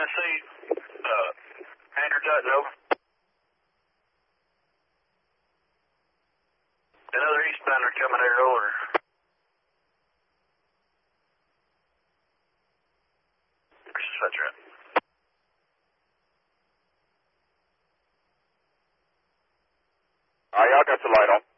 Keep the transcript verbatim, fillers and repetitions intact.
Tennessee, uh, Andrew Dutton, over. Another eastbounder coming there, over. That's right. All right, y'all got the light on.